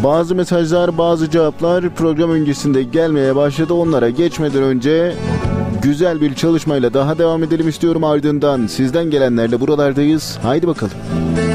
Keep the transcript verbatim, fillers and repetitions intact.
Bazı mesajlar, bazı cevaplar program öncesinde gelmeye başladı. Onlara geçmeden önce güzel bir çalışmayla daha devam edelim istiyorum. Ardından sizden gelenlerle buralardayız. Haydi bakalım.